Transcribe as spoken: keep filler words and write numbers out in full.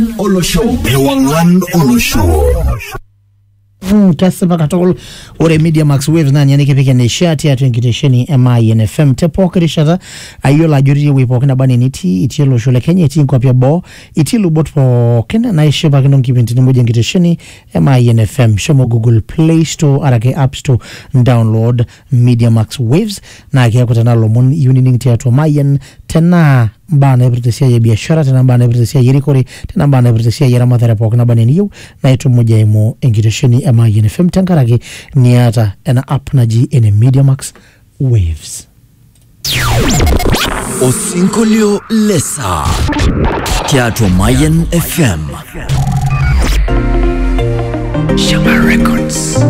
Olosho, Ewangwan Olosho. Mm, kasi pakatol ore Media Max Waves nani yani kepeke ne shati ya tuengitesheni M I N F M tepo kirishata ayo la juri wipo kina bani niti iti lo shule Kenya iti nkwa pia bo iti lubot po kena na ishe kino kipinti ni moja ngitesheni M I N F M shomo Google Play Store arake App Store download Media Max Waves na kia kutana lomon unining tia tu mayen tena mbana ebretesia ya biashara tena mbana ebretesia yirikori tena mbana ebretesia yira mathara po kina bani niyo na ito moja imo ngitesheni M I N F M tankarake ni ata ena app na ji ene Media Max Waves. Osinkolio Lesa Teatro Mayen F M Shama Records.